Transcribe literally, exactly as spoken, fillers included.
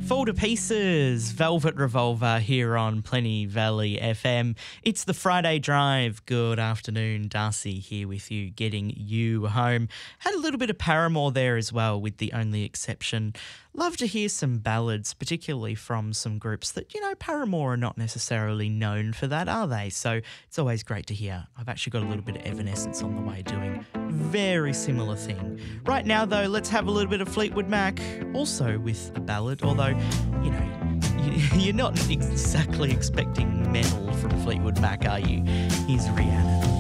Fall to Pieces, Velvet Revolver here on Plenty Valley F M. It's the Friday Drive. Good afternoon, Darcy here with you, getting you home. Had a little bit of Paramore there as well with The Only Exception. Love to hear some ballads, particularly from some groups that, you know, Paramore are not necessarily known for that, are they? So it's always great to hear. I've actually got a little bit of Evanescence on the way doing very similar thing. Right now, though, let's have a little bit of Fleetwood Mac, also with a ballad, although, you know, you're not exactly expecting metal from Fleetwood Mac, are you? Here's Rhiannon.